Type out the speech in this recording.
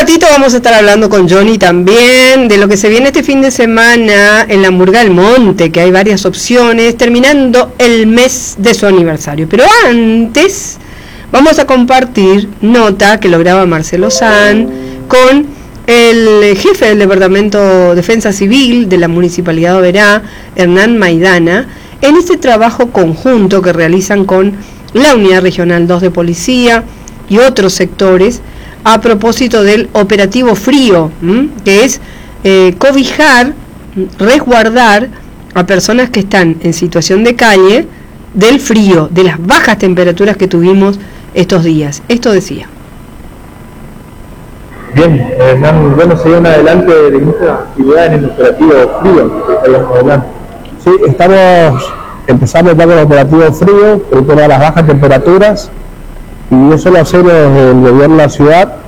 ratito vamos a estar hablando con Johnny también de lo que se viene este fin de semana en la Murga del Monte, que hay varias opciones, terminando el mes de su aniversario. Pero antes vamos a compartir nota que lograba Marcelo San con el jefe del Departamento de Defensa Civil de la Municipalidad de Oberá, Hernán Maidana, en este trabajo conjunto que realizan con la Unidad Regional 2 de Policía y otros sectores a propósito del operativo frío, que es cobijar, resguardar a personas que están en situación de calle del frío, de las bajas temperaturas que tuvimos estos días. Esto decía. Bien, bueno, se dio un adelante de muchas actividades en el operativo frío que estamos hablando. Sí, empezamos ya con el operativo frío, por todas las bajas temperaturas, y eso lo hacemos desde el gobierno de la ciudad,